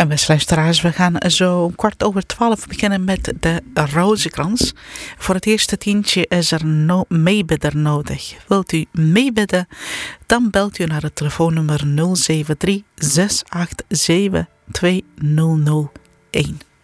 En beste luisteraars, we gaan zo om 12:15 beginnen met de rozenkrans. Voor het eerste tientje is er meebidder nodig. Wilt u meebidden, dan belt u naar het telefoonnummer 073 687 2001.